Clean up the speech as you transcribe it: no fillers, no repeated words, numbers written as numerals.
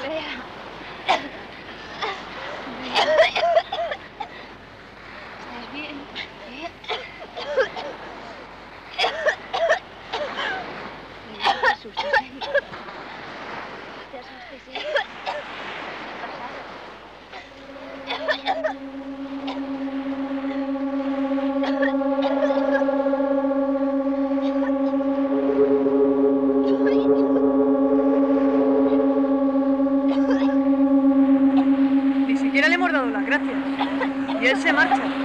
¿Estás bien? No te asustes, ¿eh? No te asustes, ¿eh? ¿Qué ha pasado? Ni siquiera le hemos dado las gracias. Y él se marcha.